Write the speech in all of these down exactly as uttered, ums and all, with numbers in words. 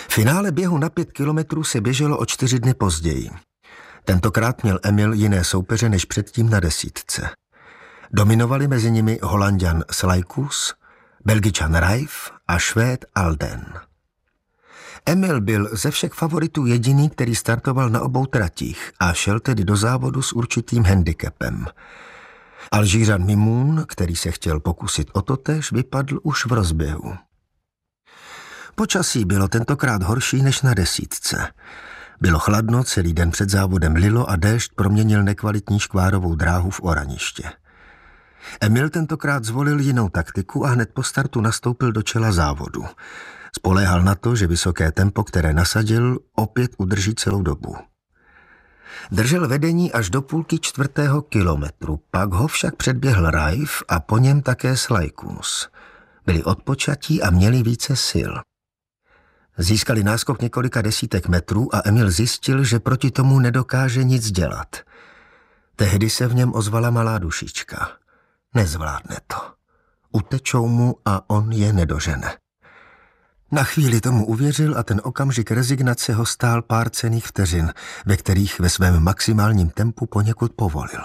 Finále běhu na pět kilometrů se běželo o čtyři dny později. Tentokrát měl Emil jiné soupeře než předtím na desítce. Dominovali mezi nimi Holanďan Slajkus, Belgičan Rajf a Švéd Alden. Emil byl ze všech favoritů jediný, který startoval na obou tratích a šel tedy do závodu s určitým handicapem. Alžířan Mimoun, který se chtěl pokusit o totéž, vypadl už v rozběhu. Počasí bylo tentokrát horší než na desítce. Bylo chladno, celý den před závodem lilo a déšť proměnil nekvalitní škvárovou dráhu v oraniště. Emil tentokrát zvolil jinou taktiku a hned po startu nastoupil do čela závodu. Spoléhal na to, že vysoké tempo, které nasadil, opět udrží celou dobu. Držel vedení až do půlky čtvrtého kilometru, pak ho však předběhl Rajf a po něm také Slajkus. Byli odpočatí a měli více sil. Získali náskok několika desítek metrů a Emil zjistil, že proti tomu nedokáže nic dělat. Tehdy se v něm ozvala malá dušička. Nezvládne to. Utečou mu a on je nedožene. Na chvíli tomu uvěřil a ten okamžik rezignace ho stál pár cenných vteřin, ve kterých ve svém maximálním tempu poněkud povolil.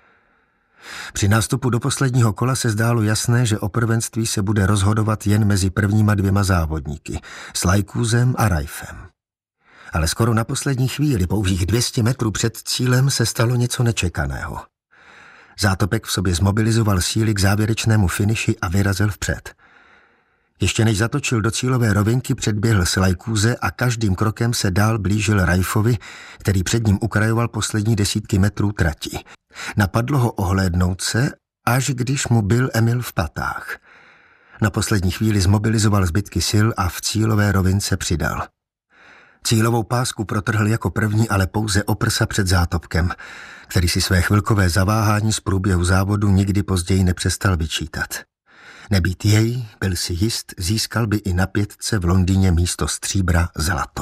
Při nástupu do posledního kola se zdálo jasné, že o prvenství se bude rozhodovat jen mezi prvníma dvěma závodníky, Slajkusem a Rajfem. Ale skoro na poslední chvíli, pouhých dvě stě metrů před cílem, se stalo něco nečekaného. Zátopek v sobě zmobilizoval síly k závěrečnému finiši a vyrazil vpřed. Ještě než zatočil do cílové rovinky, předběhl Slajkuse a každým krokem se dál blížil Rajfovi, který před ním ukrajoval poslední desítky metrů trati. Napadlo ho ohlédnout se, až když mu byl Emil v patách. Na poslední chvíli zmobilizoval zbytky sil a v cílové rovince přidal. Cílovou pásku protrhl jako první, ale pouze o prsa před zátopkem, který si své chvilkové zaváhání z průběhu závodu nikdy později nepřestal vyčítat. Nebýt jej, byl si jist, získal by i na pětce v Londýně místo stříbra zlato.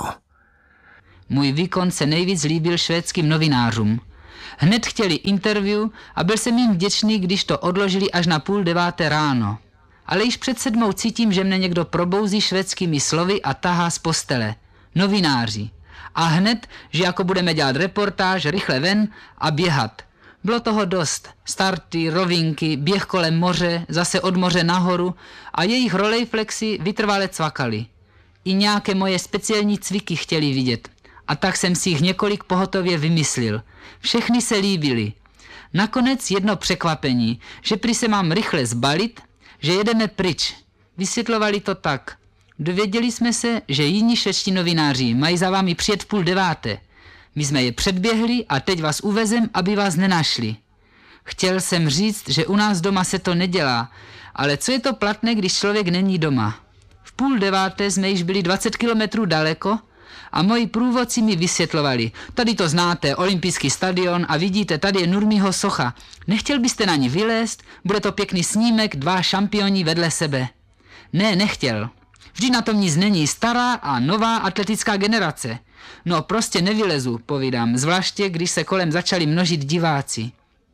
Můj výkon se nejvíc líbil švédským novinářům. Hned chtěli interview a byl jsem jim vděčný, když to odložili až na půl deváté ráno. Ale již před sedmou cítím, že mne někdo probouzí švédskými slovy a tahá z postele. Novináři. A hned, že jako budeme dělat reportáž, rychle ven a běhat. Bylo toho dost. Starty, rovinky, běh kolem moře, zase od moře nahoru a jejich rolejflexy vytrvale cvakaly. I nějaké moje speciální cviky chtěli vidět. A tak jsem si jich několik pohotově vymyslil. Všechny se líbily. Nakonec jedno překvapení, že prý se mám rychle zbalit, že jedeme pryč. Vysvětlovali to tak. Dověděli jsme se, že jiní švédští novináři mají za vámi přijet v půl deváté. My jsme je předběhli a teď vás uvezem, aby vás nenašli. Chtěl jsem říct, že u nás doma se to nedělá, ale co je to platné, když člověk není doma? V půl deváté jsme již byli dvacet kilometrů daleko a moji průvodci mi vysvětlovali. Tady to znáte, olympijský stadion a vidíte, tady je Nurmiho socha. Nechtěl byste na ní vylézt? Bude to pěkný snímek, dva šampioni vedle sebe. Ne, nechtěl. Vždy na tom nic není, stará a nová atletická generace. No prostě nevylezu, povídám, zvláště když se kolem začali množit diváci.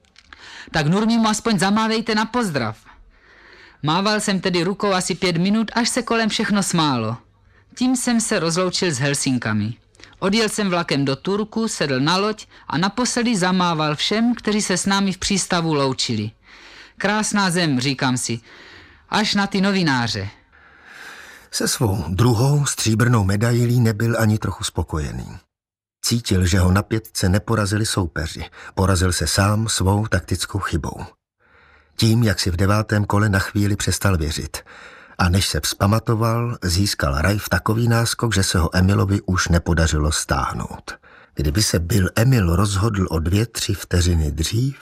Tak Nurmimu aspoň zamávejte na pozdrav. Mával jsem tedy rukou asi pět minut, až se kolem všechno smálo. Tím jsem se rozloučil s Helsinkami. Odjel jsem vlakem do Turku, sedl na loď a naposledy zamával všem, kteří se s námi v přístavu loučili. Krásná zem, říkám si, až na ty novináře. Se svou druhou stříbrnou medailí nebyl ani trochu spokojený. Cítil, že ho na pětce neporazili soupeři. Porazil se sám svou taktickou chybou. Tím, jak si v devátém kole na chvíli přestal věřit. A než se vzpamatoval, získal Rajf takový náskok, že se ho Emilovi už nepodařilo stáhnout. Kdyby se byl Emil rozhodl o dvě, tři vteřiny dřív...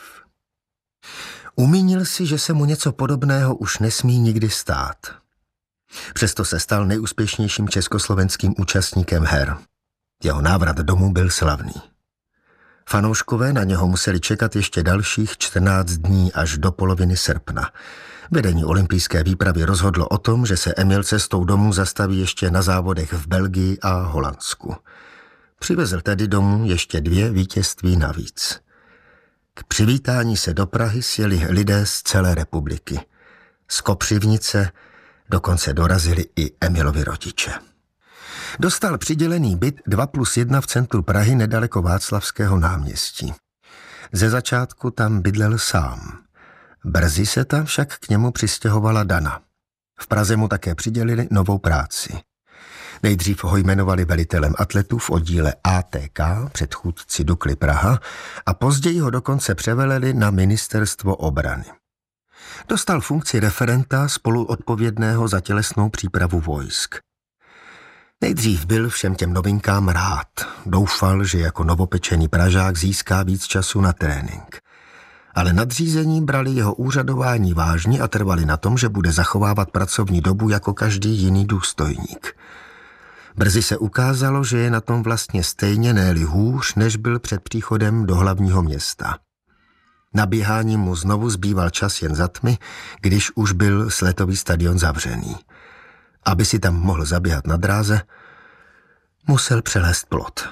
Umínil si, že se mu něco podobného už nesmí nikdy stát. Přesto se stal nejúspěšnějším československým účastníkem her. Jeho návrat domů byl slavný. Fanouškové na něho museli čekat ještě dalších čtrnáct dní až do poloviny srpna. Vedení olympijské výpravy rozhodlo o tom, že se Emil cestou domů zastaví ještě na závodech v Belgii a Holandsku. Přivezl tedy domů ještě dvě vítězství navíc. K přivítání se do Prahy sjeli lidé z celé republiky. Z Kopřivnice dokonce dorazili i Emilovi rodiče. Dostal přidělený byt dva plus jedna v centru Prahy nedaleko Václavského náměstí. Ze začátku tam bydlel sám. Brzy se tam však k němu přistěhovala Dana. V Praze mu také přidělili novou práci. Nejdřív ho jmenovali velitelem atletů v oddíle A T K, předchůdci Dukly Praha, a později ho dokonce převeleli na ministerstvo obrany. Dostal funkci referenta spoluodpovědného za tělesnou přípravu vojsk. Nejdřív byl všem těm novinkám rád. Doufal, že jako novopečený Pražák získá víc času na trénink. Ale nadřízení brali jeho úřadování vážně a trvali na tom, že bude zachovávat pracovní dobu jako každý jiný důstojník. Brzy se ukázalo, že je na tom vlastně stejně, ne-li hůř, než byl před příchodem do hlavního města. Na běhání mu znovu zbýval čas jen za tmy, když už byl sletový stadion zavřený. Aby si tam mohl zaběhat na dráze, musel přelézt plot.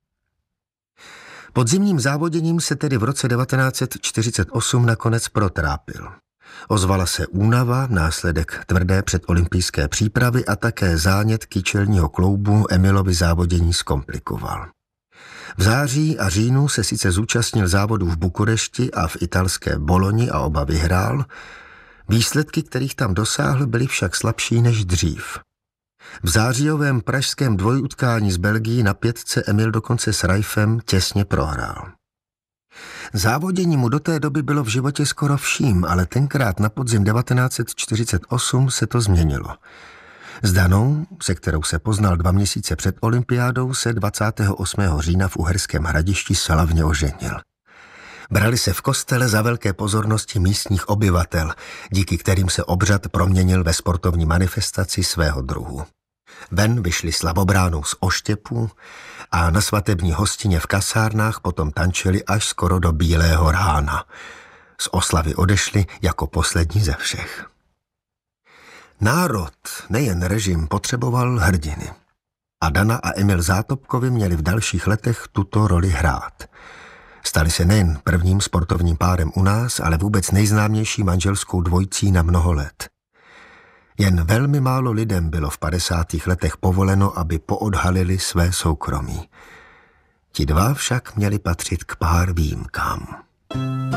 Podzimním závoděním se tedy v roce devatenáct set čtyřicet osm nakonec protrápil. Ozvala se únava, následek tvrdé předolympijské přípravy a také zánět kyčelního kloubu Emilovi závodění zkomplikoval. V září a říjnu se sice zúčastnil závodů v Bukurešti a v italské Boloni a oba vyhrál, výsledky, kterých tam dosáhl, byly však slabší než dřív. V zářijovém pražském dvojutkání s Belgií na pětce Emil dokonce s Rajfem těsně prohrál. Závodění mu do té doby bylo v životě skoro vším, ale tenkrát na podzim devatenáct set čtyřicet osm se to změnilo. S Danou, se kterou se poznal dva měsíce před olympiádou, se dvacátého osmého října v Uherském Hradišti slavně oženil. Brali se v kostele za velké pozornosti místních obyvatel, díky kterým se obřad proměnil ve sportovní manifestaci svého druhu. Ven vyšli slavobránou z oštěpů a na svatební hostině v kasárnách potom tančili až skoro do bílého rána. Z oslavy odešli jako poslední ze všech. Národ, nejen režim, potřeboval hrdiny. A Dana a Emil Zátopkovi měli v dalších letech tuto roli hrát. Stali se nejen prvním sportovním párem u nás, ale vůbec nejznámější manželskou dvojicí na mnoho let. Jen velmi málo lidem bylo v padesátých letech povoleno, aby poodhalili své soukromí. Ti dva však měli patřit k pár výjimkám.